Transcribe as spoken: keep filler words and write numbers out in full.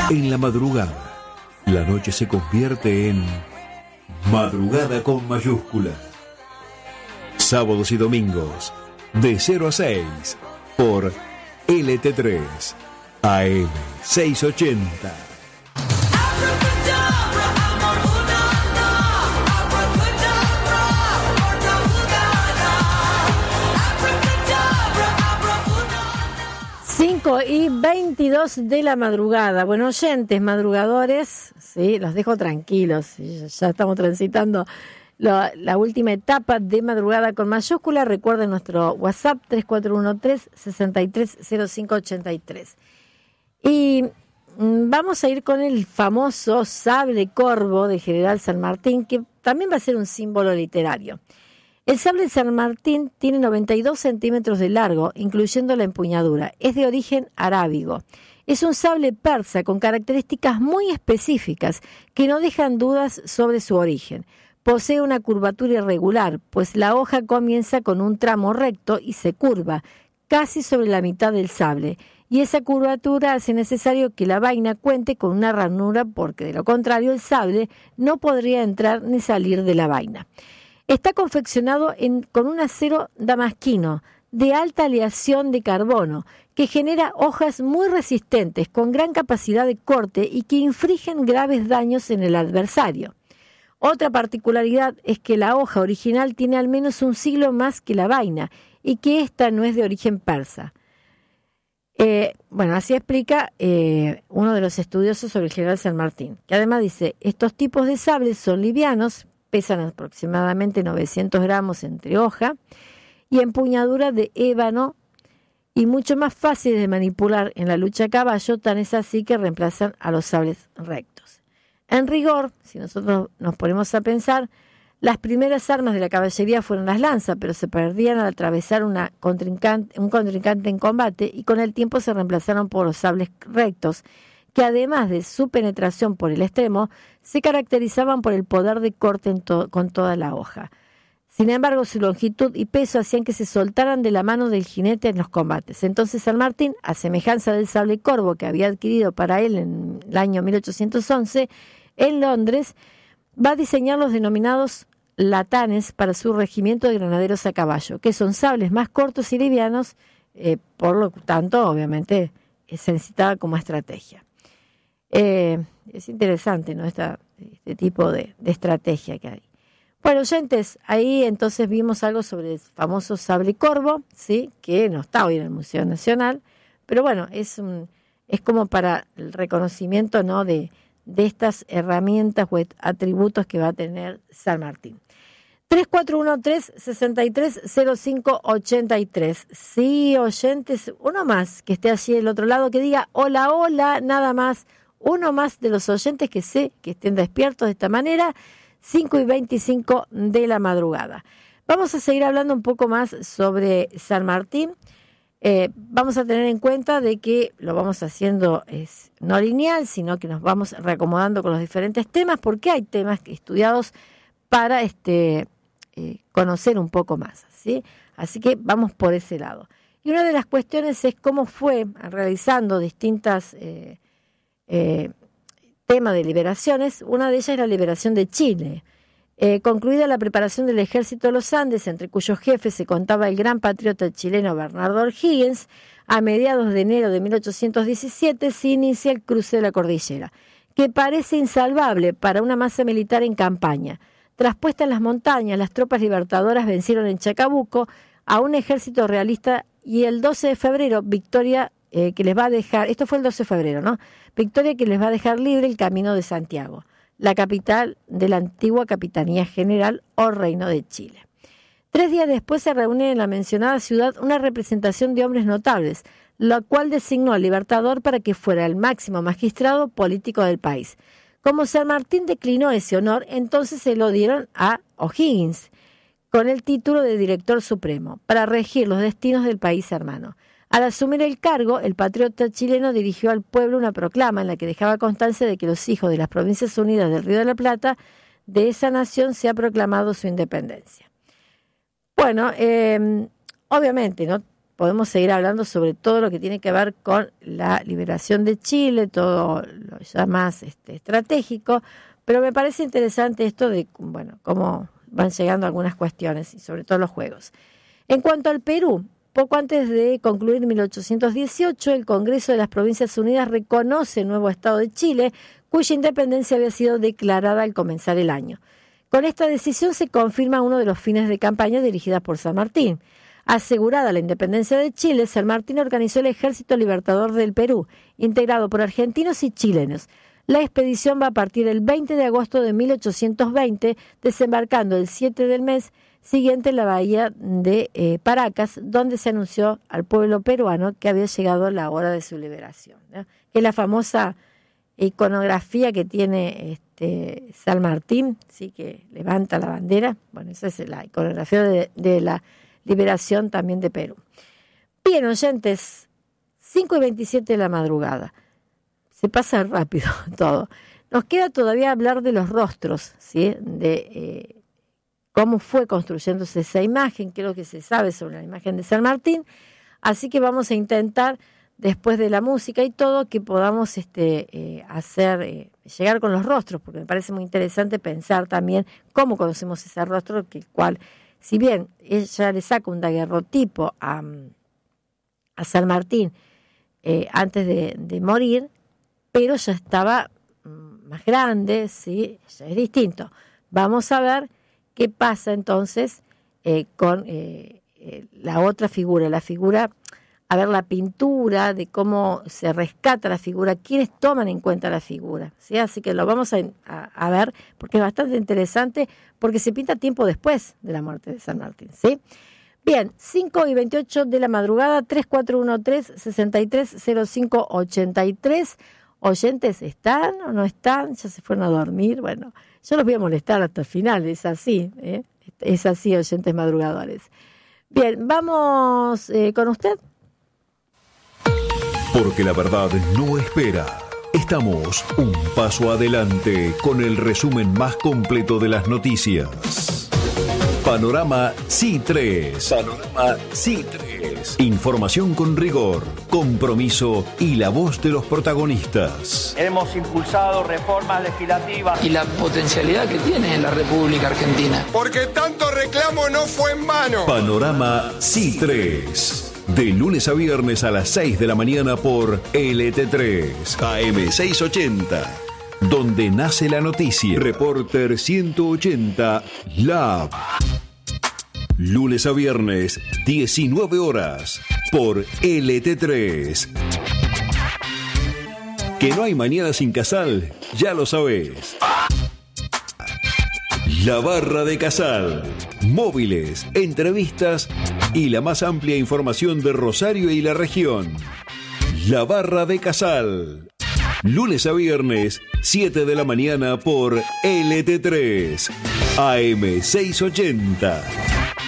En la madrugada, la noche se convierte en madrugada con mayúscula. Sábados y domingos, de cero a seis, por L T tres, A M seiscientos ochenta. cinco y veintidós de la madrugada. Bueno, oyentes, madrugadores, sí, los dejo tranquilos. Ya estamos transitando la, la última etapa de madrugada con mayúscula. Recuerden nuestro WhatsApp tres cuatro uno tres, seis tres cero cinco ocho tres. Y vamos a ir con el famoso sable corvo de General San Martín, que también va a ser un símbolo literario. El sable de San Martín tiene noventa y dos centímetros de largo, incluyendo la empuñadura. Es de origen arábigo. Es un sable persa con características muy específicas que no dejan dudas sobre su origen. Posee una curvatura irregular, pues la hoja comienza con un tramo recto y se curva, casi sobre la mitad del sable. Y esa curvatura hace necesario que la vaina cuente con una ranura, porque de lo contrario el sable no podría entrar ni salir de la vaina. Está confeccionado en, con un acero damasquino de alta aleación de carbono que genera hojas muy resistentes con gran capacidad de corte y que infligen graves daños en el adversario. Otra particularidad es que la hoja original tiene al menos un siglo más que la vaina y que ésta no es de origen persa. Eh, bueno, así explica eh, uno de los estudiosos sobre el General San Martín, que además dice, estos tipos de sables son livianos, pesan aproximadamente novecientos gramos entre hoja y empuñadura de ébano y mucho más fáciles de manipular en la lucha a caballo, tan es así que reemplazan a los sables rectos. En rigor, si nosotros nos ponemos a pensar, las primeras armas de la caballería fueron las lanzas, pero se perdían al atravesar una contrincante, un contrincante en combate y con el tiempo se reemplazaron por los sables rectos, que además de su penetración por el extremo, se caracterizaban por el poder de corte en to- con toda la hoja. Sin embargo, su longitud y peso hacían que se soltaran de la mano del jinete en los combates. Entonces San Martín, a semejanza del sable corvo que había adquirido para él en el año mil ochocientos once, en Londres, va a diseñar los denominados latanes para su regimiento de granaderos a caballo, que son sables más cortos y livianos, eh, por lo tanto, obviamente, se necesitaba como estrategia. Eh, es interesante, ¿no? Esta, este tipo de, de estrategia que hay. Bueno, oyentes, ahí entonces vimos algo sobre el famoso sable corvo, ¿sí? Que no está hoy en el Museo Nacional, pero bueno, es un, es como para el reconocimiento, ¿no? de, de estas herramientas o atributos que va a tener San Martín. tres cuatro uno tres, seis tres cero cinco ocho tres. Sí, oyentes, uno más que esté allí del otro lado, que diga hola, hola, nada más. Uno más de los oyentes que sé que estén despiertos de esta manera, cinco y veinticinco de la madrugada. Vamos a seguir hablando un poco más sobre San Martín. Eh, vamos a tener en cuenta de que lo vamos haciendo es no lineal, sino que nos vamos reacomodando con los diferentes temas, porque hay temas estudiados para este eh, conocer un poco más, ¿sí? Así que vamos por ese lado. Y una de las cuestiones es cómo fue realizando distintas eh, Eh, tema de liberaciones. Una de ellas es la liberación de Chile. Eh, concluida la preparación del ejército de los Andes, entre cuyos jefes se contaba el gran patriota chileno Bernardo O'Higgins, a mediados de enero de mil ochocientos diecisiete se inicia el cruce de la cordillera, que parece insalvable para una masa militar en campaña. Tras puesta en las montañas, las tropas libertadoras vencieron en Chacabuco a un ejército realista y el doce de febrero, victoria Eh, que les va a dejar, esto fue el doce de febrero, ¿no? Victoria que les va a dejar libre el camino de Santiago, la capital de la antigua Capitanía General o Reino de Chile. Tres días después se reúne en la mencionada ciudad una representación de hombres notables, la cual designó al Libertador para que fuera el máximo magistrado político del país. Como San Martín declinó ese honor, entonces se lo dieron a O'Higgins, con el título de director supremo, para regir los destinos del país hermano. Al asumir el cargo, el patriota chileno dirigió al pueblo una proclama en la que dejaba constancia de que los hijos de las Provincias Unidas del Río de la Plata, de esa nación, se ha proclamado su independencia. Bueno, eh, obviamente, ¿no? podemos seguir hablando sobre todo lo que tiene que ver con la liberación de Chile, todo lo ya más este, estratégico, pero me parece interesante esto de, bueno, cómo van llegando algunas cuestiones y sobre todo los juegos. En cuanto al Perú, poco antes de concluir mil ochocientos dieciocho, el Congreso de las Provincias Unidas reconoce el nuevo Estado de Chile, cuya independencia había sido declarada al comenzar el año. Con esta decisión se confirma uno de los fines de campaña dirigidas por San Martín. Asegurada la independencia de Chile, San Martín organizó el Ejército Libertador del Perú, integrado por argentinos y chilenos. La expedición va a partir el veinte de agosto de mil ochocientos veinte, desembarcando el siete del mes siguiente en la bahía de eh, Paracas, donde se anunció al pueblo peruano que había llegado la hora de su liberación, ¿no? Que es la famosa iconografía que tiene este, San Martín, sí, que levanta la bandera. Bueno, esa es la iconografía de, de la liberación también de Perú. Bien, oyentes, cinco y veintisiete de la madrugada. Se pasa rápido todo. Nos queda todavía hablar de los rostros, ¿sí? De eh, cómo fue construyéndose esa imagen, qué es lo que se sabe sobre la imagen de San Martín. Así que vamos a intentar, después de la música y todo, que podamos este, eh, hacer eh, llegar con los rostros, porque me parece muy interesante pensar también cómo conocemos ese rostro, que el cual, si bien ella le saca un daguerrotipo a, a San Martín eh, antes de, de morir, pero ya estaba más grande, ¿sí? Ya es distinto. Vamos a ver qué pasa entonces eh, con eh, eh, la otra figura, la figura, a ver la pintura, de cómo se rescata la figura, quiénes toman en cuenta la figura, ¿sí? Así que lo vamos a, a, a ver, porque es bastante interesante, porque se pinta tiempo después de la muerte de San Martín, ¿sí? Bien, cinco y veintiocho de la madrugada, tres cuatro uno tres, seis tres cero cinco ocho tres. ¿Oyentes están o no están? ¿Ya se fueron a dormir? Bueno, yo los voy a molestar hasta el final, es así, ¿eh? Es así, oyentes madrugadores. Bien, vamos eh, con usted. Porque la verdad no espera. Estamos un paso adelante con el resumen más completo de las noticias. Panorama C I tres. Panorama C I tres. Información con rigor, compromiso y la voz de los protagonistas. Hemos impulsado reformas legislativas y la potencialidad que tiene la República Argentina. Porque tanto reclamo no fue en vano. Panorama C I tres. De lunes a viernes a las seis de la mañana por L T tres, A M seiscientos ochenta. Donde nace la noticia. Reporter ciento ochenta Lab. Lunes a viernes, diecinueve horas, por L T tres. Que no hay mañana sin Casal, ya lo sabés. La Barra de Casal. Móviles, entrevistas y la más amplia información de Rosario y la región. La Barra de Casal. Lunes a viernes, siete de la mañana por L T tres, A M seiscientos ochenta.